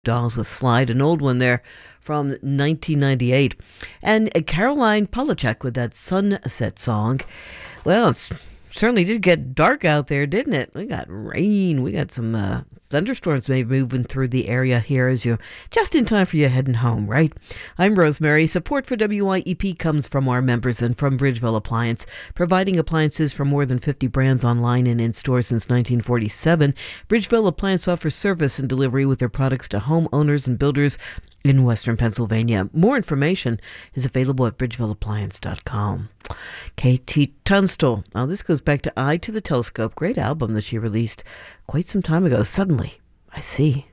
Dolls with Slide, an old one there from 1998. And Caroline Polachek with that Sunset song. Well, it certainly did get dark out there, didn't it? We got rain. We got some thunderstorms maybe moving through the area here as you just in time for you heading home, right? I'm Rosemary. Support for WYEP comes from our members and from Bridgeville Appliance, providing appliances from more than 50 brands online and in stores since 1947. Bridgeville Appliance offers service and delivery with their products to homeowners and builders in Western Pennsylvania. More information is available at bridgevilleppliance.com. KT Tunstall. Now this goes back to Eye to the Telescope, great album that she released quite some time ago. Suddenly, I see.